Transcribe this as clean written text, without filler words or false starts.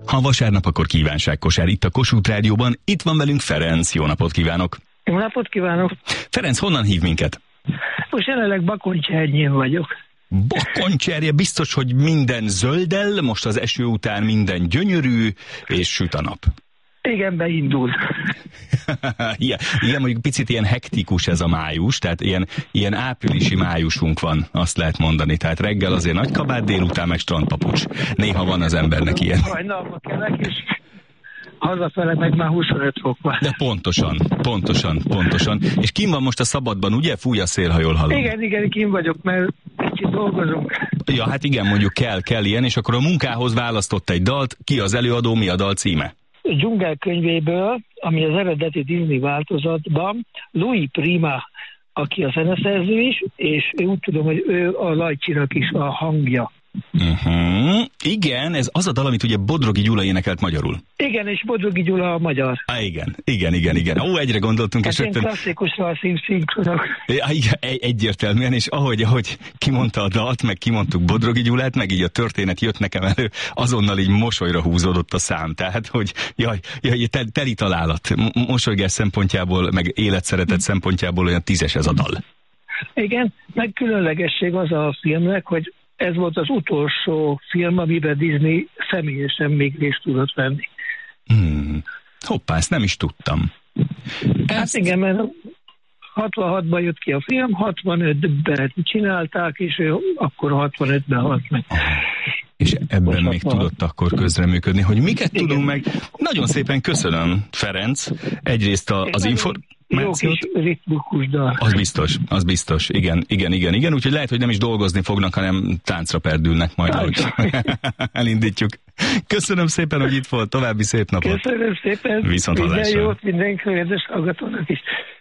Ha vasárnap, akkor kívánságkosár itt a Kossuth Rádióban. Itt van velünk Ferenc. Jó napot kívánok! Jó napot kívánok! Ferenc, honnan hív minket? Most jelenleg Bakoncshernyén vagyok. Bakoncsherje, biztos, hogy minden zöldel, most az eső után minden gyönyörű, és süt a nap. Igen, beindul. Igen, mondjuk picit ilyen hektikus ez a május, tehát ilyen áprilisi májusunk van, azt lehet mondani. Tehát reggel azért nagy kabát, délután meg strandpapucs. Néha van az embernek ilyen. Hajnalba kelek, és hazafele meg már 25 fok van. De pontosan. És kim van most a szabadban, ugye? Fúj a szél, ha jól hallom. Igen, kim vagyok, mert kicsit dolgozunk. Ja, hát igen, mondjuk kell ilyen, és akkor a munkához választott egy dalt. Ki az előadó, mi a dal címe? Dzsungel könyvéből, ami az eredeti Disney változatban, Louis Prima, aki a zeneszerző is, és úgy tudom, hogy ő a Lajcsinak is a hangja. Igen, ez az a dal, amit ugye Bodrogi Gyula énekelt magyarul. Igen, és Bodrogi Gyula a magyar. Igen. Ó, egyre gondoltunk. Hát és én klasszikusra szinkronok. Egyértelműen, és ahogy kimondta a dalt, meg kimondtuk Bodrogi Gyulát, meg így a történet jött nekem elő, azonnal így mosolyra húzódott a szám. Tehát, hogy jaj, teli találat. Mosolygás szempontjából, meg életszeretet szempontjából olyan 10-es ez a dal. Igen, meg különlegesség az a filmnek, hogy ez volt az utolsó film, amiben Disney személyesen még részt tudott venni. Hoppá, ezt nem is tudtam. Hát igen, mert 66-ban jött ki a film, 65-ben csinálták, és ő akkor 65-ben halt meg. És ebben még tudott akkor közreműködni, hogy miket tudunk meg. Nagyon szépen köszönöm, Ferenc. Egyrészt az információt. Jó kis ritmikus dal. Az biztos. Igen. Úgyhogy lehet, hogy nem is dolgozni fognak, hanem táncra perdülnek majd, ahogy elindítjuk. Köszönöm szépen, hogy itt volt. További szép napot. Köszönöm szépen. Viszonthallásra. Minden jót mindenki, kedves hallgatónak is.